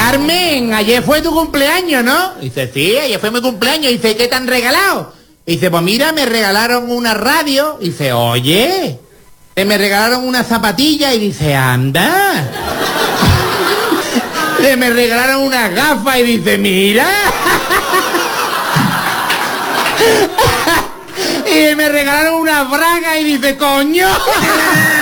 Carmen, ayer fue tu cumpleaños, ¿no? Dice, sí, ayer fue mi cumpleaños. Dice, ¿qué te han regalado? Dice, pues mira, me regalaron una radio. Dice, oye, me regalaron una zapatilla. Y dice, anda. Me regalaron unas gafas. Y dice, mira. Y me regalaron una braga. Y dice, coño.